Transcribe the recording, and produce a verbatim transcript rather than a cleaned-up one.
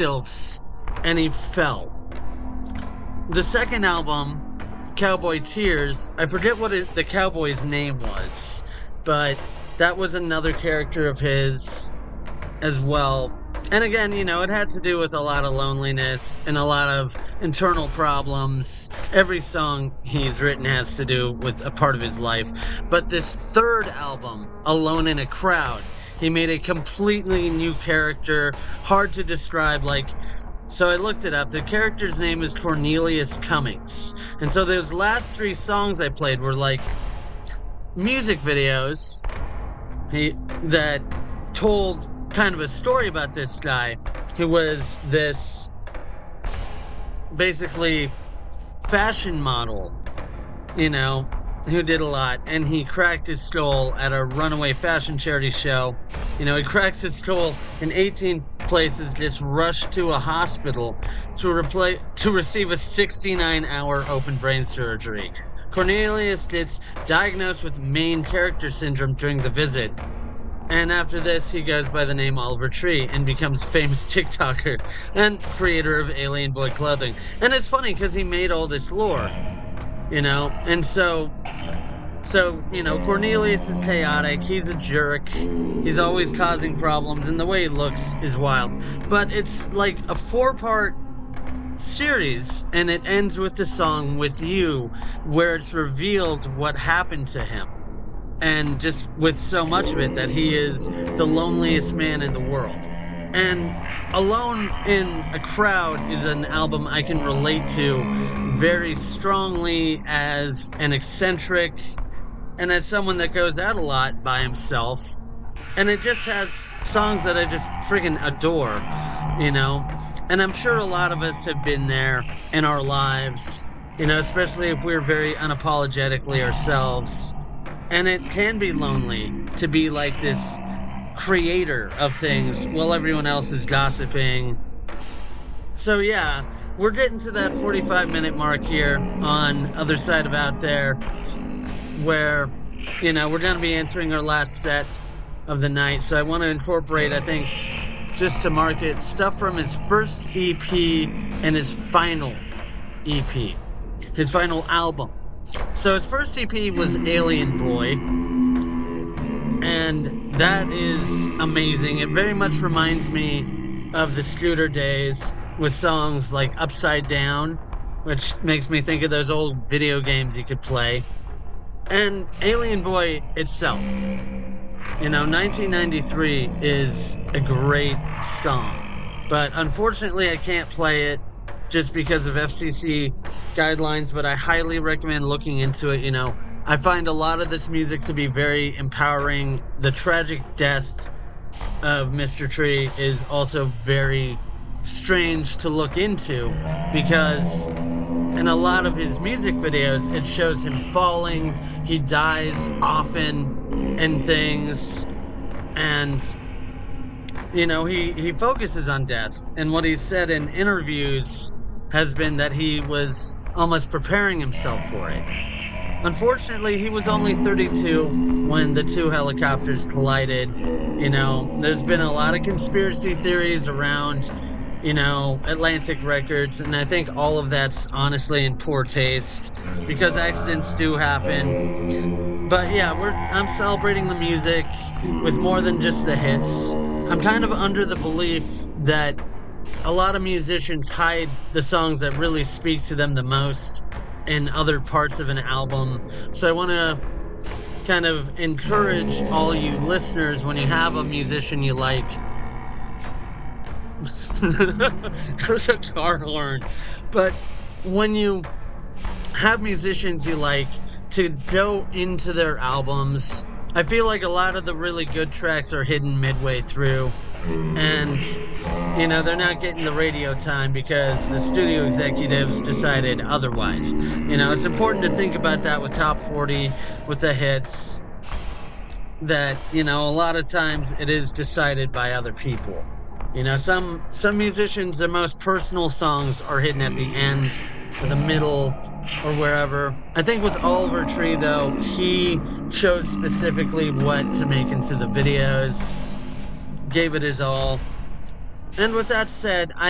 stilts, and he fell. The second album, Cowboy Tears, I forget what it, the cowboy's name was, but that was another character of his as well. And again, you know, it had to do with a lot of loneliness and a lot of internal problems. Every song he's written has to do with a part of his life. But this third album, Alone in a Crowd, he made a completely new character, hard to describe. Like, so I looked it up. The character's name is Cornelius Cummings. And so those last three songs I played were like music videos he, that told kind of a story about this guy who was this basically fashion model, you know, who did a lot, and he cracked his skull at a runaway fashion charity show. You know, he cracks his skull in eighteen places, gets rushed to a hospital to replay to receive a sixty-nine hour open brain surgery. Cornelius gets diagnosed with main character syndrome during the visit. And after this, he goes by the name Oliver Tree and becomes famous TikToker and creator of Alien Boy clothing. And it's funny because he made all this lore, you know? And so, so, you know, Cornelius is chaotic. He's a jerk. He's always causing problems. And the way he looks is wild. But it's like a four-part series, and it ends with the song With You, where it's revealed what happened to him. And just with so much of it that he is the loneliest man in the world. And Alone in a Crowd is an album I can relate to very strongly as an eccentric and as someone that goes out a lot by himself. And it just has songs that I just friggin' adore, you know? And I'm sure a lot of us have been there in our lives, you know, especially if we're very unapologetically ourselves. And it can be lonely to be like this creator of things while everyone else is gossiping. So yeah, we're getting to that forty-five minute mark here on Other Side of Out There, where, you know, we're going to be answering our last set of the night. So I want to incorporate, I think, just to mark it, stuff from his first E P and his final E P, his final album. So his first E P was Alien Boy, and that is amazing. It very much reminds me of the Scooter days with songs like Upside Down, which makes me think of those old video games you could play. And Alien Boy itself, you know, nineteen ninety-three is a great song, but unfortunately I can't play it just because of F C C guidelines, but I highly recommend looking into it. You know, I find a lot of this music to be very empowering. The tragic death of Mister Tree is also very strange to look into, because in a lot of his music videos, it shows him falling, he dies often and things, and you know, he, he focuses on death, and what he's said in interviews has been that he was almost preparing himself for it. Unfortunately, he was only thirty-two when the two helicopters collided. You know, there's been a lot of conspiracy theories around, you know, Atlantic Records, and I think all of that's honestly in poor taste, because accidents do happen. But yeah, we're I'm celebrating the music with more than just the hits. I'm kind of under the belief that a lot of musicians hide the songs that really speak to them the most in other parts of an album. So I want to kind of encourage all you listeners, when you have a musician you like, there's a car horn, but when you have musicians you like, to go into their albums. I feel like a lot of the really good tracks are hidden midway through, and you know, they're not getting the radio time because the studio executives decided otherwise. You know, it's important to think about that with top forty, with the hits, that, you know, a lot of times it is decided by other people. You know, some some musicians, their most personal songs are hidden at the end or the middle or wherever. I think with Oliver Tree, though, he chose specifically what to make into the videos, gave it his all. And with that said, I